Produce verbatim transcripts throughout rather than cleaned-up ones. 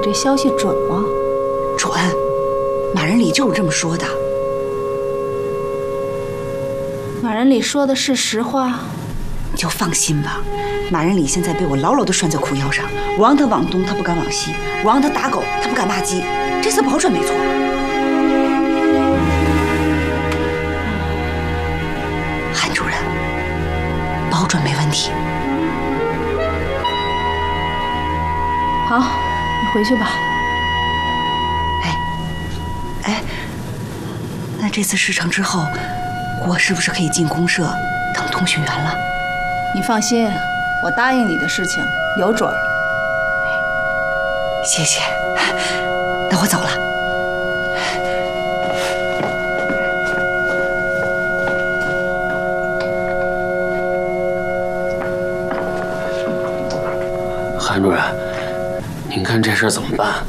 这消息准吗？ 准，马仁礼就是这么说的。 马仁礼说的是实话？ 你就放心吧，马仁礼现在被我牢牢地拴在裤腰上，我让他往东，他不敢往西；我让他打狗，他不敢骂鸡。这次保准没错。韩主任，保准没问题。 好，你回去吧。 哎，哎，那这次事成之后，我是不是可以进公社当通讯员了？ 你放心，我答应你的事情有准儿。 谢谢，那我走了。 韩主任，您看这事儿怎么办？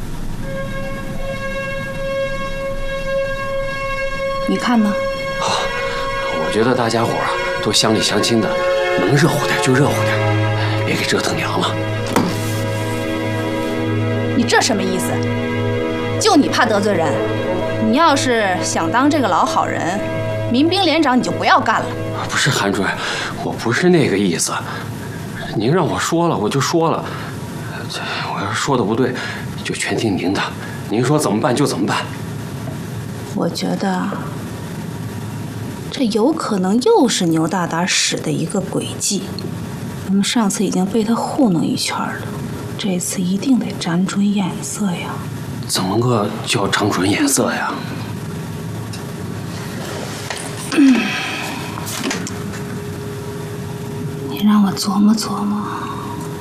你看呢？ 好，我觉得大家伙儿都乡里乡亲的，能热乎点就热乎点，别给折腾凉了。 你这什么意思？就你怕得罪人？你要是想当这个老好人，民兵连长你就不要干了。 不是韩主任，我不是那个意思。您让我说了，我就说了。我要是说的不对，就全听您的。您说怎么办就怎么办。 我觉得这有可能又是牛大胆使的一个诡计。我们上次已经被他糊弄一圈了，这次一定得沾准眼色呀。 怎么个叫长准眼色呀？ 嗯，你让我琢磨琢磨。